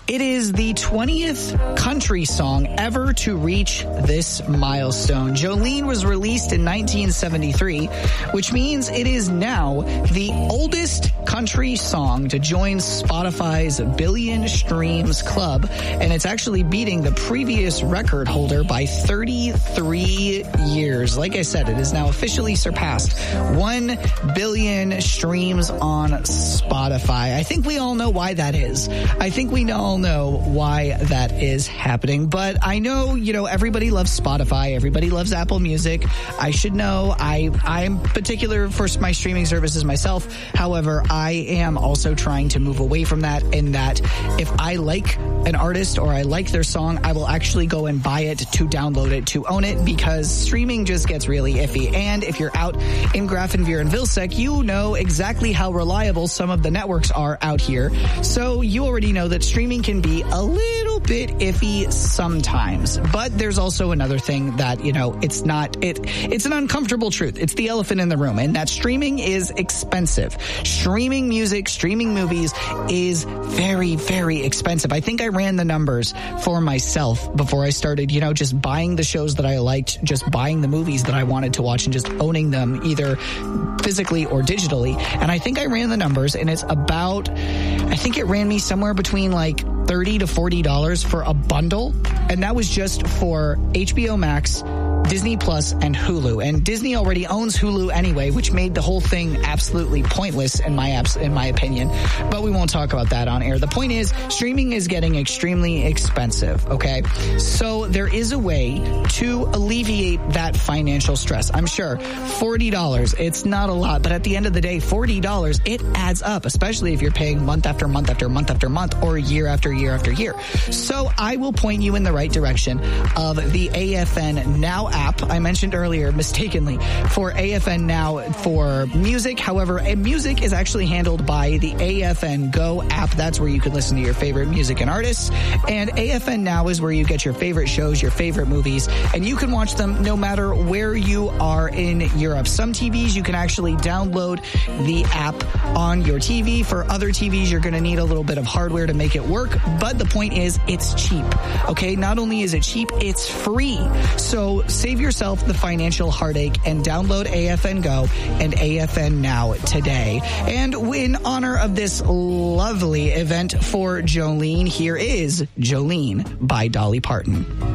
It is the 20th country song ever to reach this milestone. Jolene was released in 1973, which means it is now the oldest country song to join Spotify's billion streams club, and it's actually beating the previous record holder by 33 years. Like I said, it has now officially surpassed 1 billion streams on Spotify. I think we all know why that is. I think we all know why that is happening, but I know, everybody loves Spotify. Everybody loves Apple Music. I should know. I'm particular for my streaming services myself. However, I am also trying to move away from that, in that if I like an artist or I like their song, I will actually go and buy it to download it, to own it, because streaming just gets really iffy. And if you're out in Grafenweer and Vilsec, you know exactly how reliable some of the networks are out here. So you already know that streaming can be a little bit iffy sometimes. But there's also another thing that, it's an uncomfortable truth. It's the elephant in the room, and that streaming is expensive. Streaming music, streaming movies is very, very expensive. I think I ran the numbers for myself before I started, just buying the shows that I liked, just buying the movies that I wanted to watch, and just owning them either physically or digitally. And I think I ran the numbers, and it's about, I think it ran me somewhere between like $30 to $40 for a bundle. And that was just for HBO Max, Disney Plus, and Hulu. And Disney already owns Hulu anyway, which made the whole thing absolutely pointless in my opinion. But we won't talk about that on air. The point is, streaming is getting extremely expensive, okay? So there is a way to alleviate that financial stress. I'm sure $40, it's not a lot, but at the end of the day, $40, it adds up, especially if you're paying month after month after month after month, or year after year after year. So I will point you in the right direction of the AFN Now app I mentioned earlier mistakenly for AFN Now for music. However, music is actually handled by the AFN Go app. That's where you can listen to your favorite music and artists. And AFN Now is where you get your favorite shows, your favorite movies, and you can watch them no matter where you are in Europe. Some TVs you can actually download the app on your TV. For other TVs, you're going to need a little bit of hardware to make it work. But the point is, it's cheap. Okay, not only is it cheap, it's free. So save yourself the financial heartache and download AFN Go and AFN Now today. And in honor of this lovely event for Jolene, here is Jolene by Dolly Parton.